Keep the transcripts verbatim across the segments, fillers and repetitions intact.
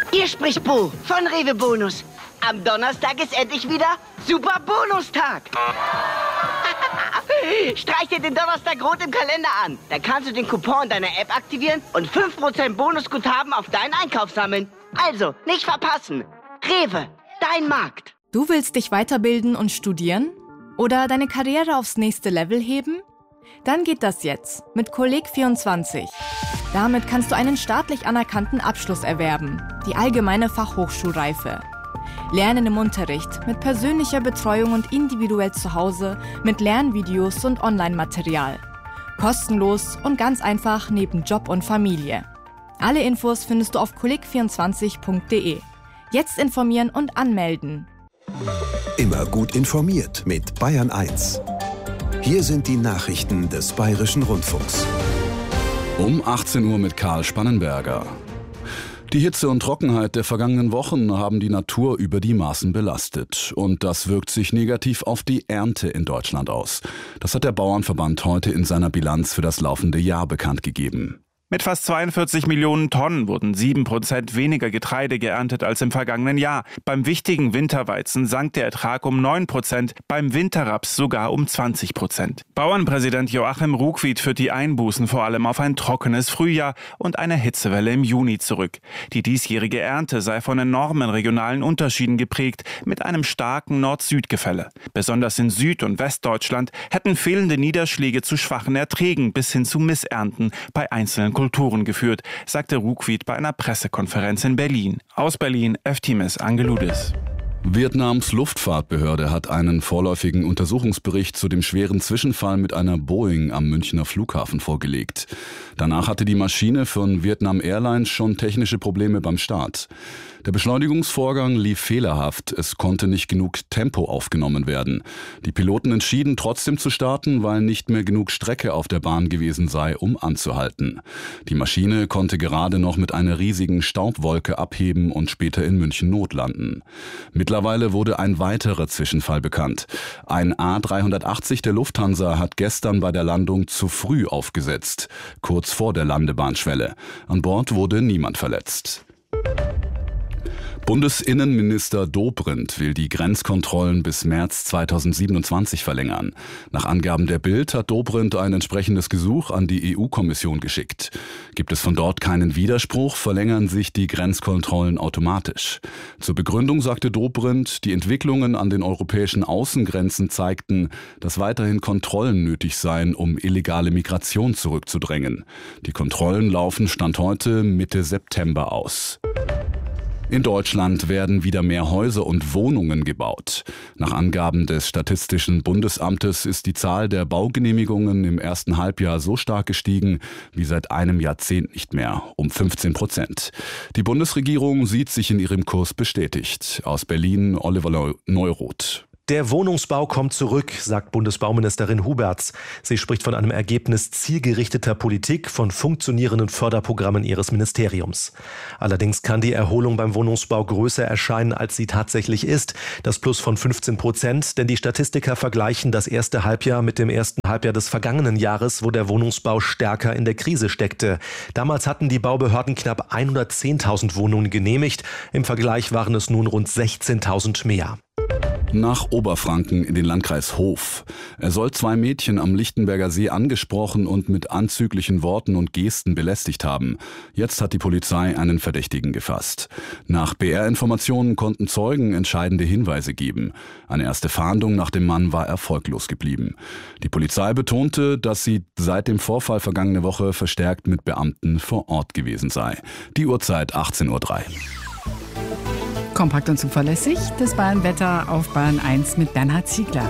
Hier spricht Bo von Rewe Bonus. Am Donnerstag ist endlich wieder Super Bonustag. Streich dir den Donnerstag rot im Kalender an. Dann kannst du den Coupon in deiner App aktivieren und fünf Prozent Bonusguthaben auf deinen Einkauf sammeln. Also, nicht verpassen. Rewe, dein Markt. Du willst dich weiterbilden und studieren? Oder deine Karriere aufs nächste Level heben? Dann geht das jetzt mit Kolleg vierundzwanzig. Damit kannst du einen staatlich anerkannten Abschluss erwerben, die allgemeine Fachhochschulreife. Lernen im Unterricht, mit persönlicher Betreuung und individuell zu Hause, mit Lernvideos und Online-Material. Kostenlos und ganz einfach neben Job und Familie. Alle Infos findest du auf kolleg vierundzwanzig punkt de. Jetzt informieren und anmelden. Immer gut informiert mit Bayern eins. Hier sind die Nachrichten des Bayerischen Rundfunks. Um achtzehn Uhr mit Karl Spannenberger. Die Hitze und Trockenheit der vergangenen Wochen haben die Natur über die Maßen belastet. Und das wirkt sich negativ auf die Ernte in Deutschland aus. Das hat der Bauernverband heute in seiner Bilanz für das laufende Jahr bekannt gegeben. Mit fast zweiundvierzig Millionen Tonnen wurden sieben Prozent weniger Getreide geerntet als im vergangenen Jahr. Beim wichtigen Winterweizen sank der Ertrag um neun Prozent, beim Winterraps sogar um zwanzig Prozent. Bauernpräsident Joachim Ruckwied führt die Einbußen vor allem auf ein trockenes Frühjahr und eine Hitzewelle im Juni zurück. Die diesjährige Ernte sei von enormen regionalen Unterschieden geprägt, mit einem starken Nord-Süd-Gefälle. Besonders in Süd- und Westdeutschland hätten fehlende Niederschläge zu schwachen Erträgen bis hin zu Missernten bei einzelnen Kulturen geführt, sagte Ruckwied bei einer Pressekonferenz in Berlin. Aus Berlin, Eftimis Angeloudis. Vietnams Luftfahrtbehörde hat einen vorläufigen Untersuchungsbericht zu dem schweren Zwischenfall mit einer Boeing am Münchner Flughafen vorgelegt. Danach hatte die Maschine von Vietnam Airlines schon technische Probleme beim Start. Der Beschleunigungsvorgang lief fehlerhaft, es konnte nicht genug Tempo aufgenommen werden. Die Piloten entschieden trotzdem zu starten, weil nicht mehr genug Strecke auf der Bahn gewesen sei, um anzuhalten. Die Maschine konnte gerade noch mit einer riesigen Staubwolke abheben und später in München notlanden. Mittlerweile wurde ein weiterer Zwischenfall bekannt. Ein A drei achtzig der Lufthansa hat gestern bei der Landung zu früh aufgesetzt, kurz vor der Landebahnschwelle. An Bord wurde niemand verletzt. Bundesinnenminister Dobrindt will die Grenzkontrollen bis März zweitausendsiebenundzwanzig verlängern. Nach Angaben der Bild hat Dobrindt ein entsprechendes Gesuch an die E U-Kommission geschickt. Gibt es von dort keinen Widerspruch, verlängern sich die Grenzkontrollen automatisch. Zur Begründung sagte Dobrindt, die Entwicklungen an den europäischen Außengrenzen zeigten, dass weiterhin Kontrollen nötig seien, um illegale Migration zurückzudrängen. Die Kontrollen laufen Stand heute Mitte September aus. In Deutschland werden wieder mehr Häuser und Wohnungen gebaut. Nach Angaben des Statistischen Bundesamtes ist die Zahl der Baugenehmigungen im ersten Halbjahr so stark gestiegen wie seit einem Jahrzehnt nicht mehr, um fünfzehn Prozent. Die Bundesregierung sieht sich in ihrem Kurs bestätigt. Aus Berlin Oliver Neuroth. Der Wohnungsbau kommt zurück, sagt Bundesbauministerin Huberts. Sie spricht von einem Ergebnis zielgerichteter Politik, von funktionierenden Förderprogrammen ihres Ministeriums. Allerdings kann die Erholung beim Wohnungsbau größer erscheinen, als sie tatsächlich ist. Das Plus von fünfzehn Prozent, denn die Statistiker vergleichen das erste Halbjahr mit dem ersten Halbjahr des vergangenen Jahres, wo der Wohnungsbau stärker in der Krise steckte. Damals hatten die Baubehörden knapp hundertzehntausend Wohnungen genehmigt. Im Vergleich waren es nun rund sechzehntausend mehr. Nach Oberfranken in den Landkreis Hof. Er soll zwei Mädchen am Lichtenberger See angesprochen und mit anzüglichen Worten und Gesten belästigt haben. Jetzt hat die Polizei einen Verdächtigen gefasst. Nach B R-Informationen konnten Zeugen entscheidende Hinweise geben. Eine erste Fahndung nach dem Mann war erfolglos geblieben. Die Polizei betonte, dass sie seit dem Vorfall vergangene Woche verstärkt mit Beamten vor Ort gewesen sei. Die Uhrzeit achtzehn Uhr drei. Kompakt und zuverlässig, das Bayern-Wetter auf Bayern eins mit Bernhard Ziegler.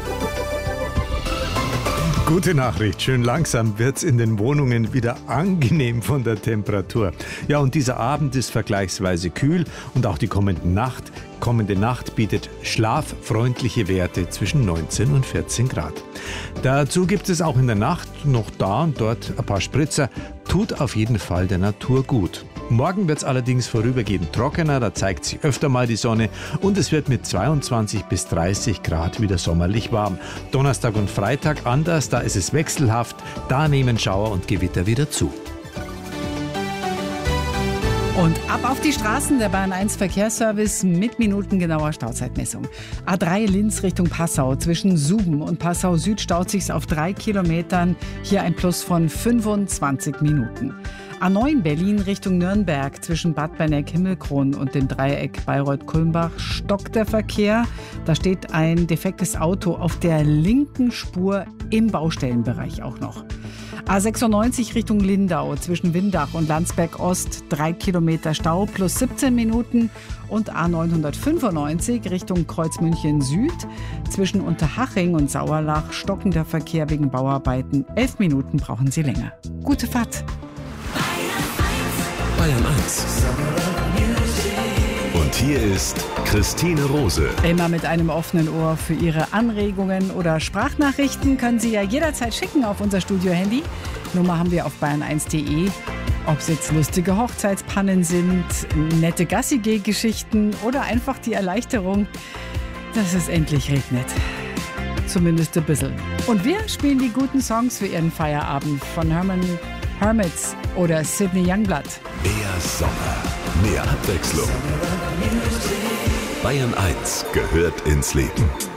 Gute Nachricht, schön langsam wird's in den Wohnungen wieder angenehm von der Temperatur. Ja, und dieser Abend ist vergleichsweise kühl und auch die kommende Nacht, kommende Nacht bietet schlaffreundliche Werte zwischen neunzehn und vierzehn Grad. Dazu gibt es auch in der Nacht noch da und dort ein paar Spritzer, tut auf jeden Fall der Natur gut. Morgen wird es allerdings vorübergehend trockener, da zeigt sich öfter mal die Sonne und es wird mit zweiundzwanzig bis dreißig Grad wieder sommerlich warm. Donnerstag und Freitag anders, da ist es wechselhaft, da nehmen Schauer und Gewitter wieder zu. Und ab auf die Straßen, der Bayern eins Verkehrsservice mit minutengenauer Stauzeitmessung. A drei Linz Richtung Passau. Zwischen Suben und Passau Süd staut sich's auf drei Kilometern. Hier ein Plus von fünfundzwanzig Minuten. A neun Berlin Richtung Nürnberg. Zwischen Bad Berneck-Himmelkron und dem Dreieck Bayreuth-Kulmbach stockt der Verkehr. Da steht ein defektes Auto auf der linken Spur im Baustellenbereich auch noch. A sechsundneunzig Richtung Lindau, zwischen Windach und Landsberg Ost, drei Kilometer Stau plus siebzehn Minuten. Und A neunhundertfünfundneunzig Richtung Kreuzmünchen Süd, zwischen Unterhaching und Sauerlach stockender Verkehr wegen Bauarbeiten. Elf Minuten brauchen Sie länger. Gute Fahrt. Bayern eins. Und hier ist Christine Rose. Immer mit einem offenen Ohr für Ihre Anregungen oder Sprachnachrichten können Sie ja jederzeit schicken auf unser Studio-Handy. Nummer haben wir auf bayern eins punkt de. Ob es jetzt lustige Hochzeitspannen sind, nette Gassi-Geschichten oder einfach die Erleichterung, dass es endlich regnet. Zumindest ein bisschen. Und wir spielen die guten Songs für Ihren Feierabend von Herman Hermits oder Sidney Youngblood. Mehr Sommer, mehr Abwechslung. Bayern eins gehört ins Leben.